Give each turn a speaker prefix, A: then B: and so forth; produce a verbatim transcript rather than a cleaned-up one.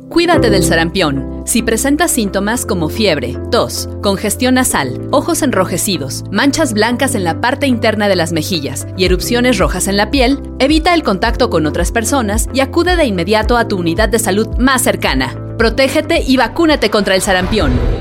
A: Cuídate del sarampión. Si presentas síntomas como fiebre, tos, congestión nasal, ojos enrojecidos, manchas blancas en la parte interna de las mejillas y erupciones rojas en la piel, evita el contacto con otras personas y acude de inmediato a tu unidad de salud más cercana. Protégete y vacúnate contra el sarampión.